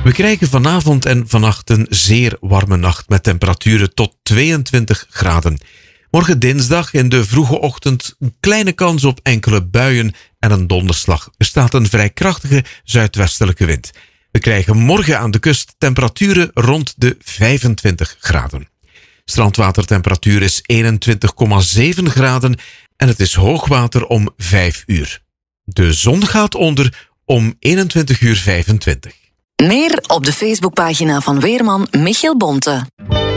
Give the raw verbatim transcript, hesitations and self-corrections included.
We krijgen vanavond en vannacht een zeer warme nacht met temperaturen tot tweeëntwintig graden. Morgen dinsdag in de vroege ochtend een kleine kans op enkele buien en een donderslag. Er staat een vrij krachtige zuidwestelijke wind. We krijgen morgen aan de kust temperaturen rond de vijfentwintig graden. Strandwatertemperatuur is eenentwintig komma zeven graden en het is hoogwater om vijf uur. De zon gaat onder om eenentwintig uur vijfentwintig. Meer op de Facebookpagina van weerman Michiel Bonte.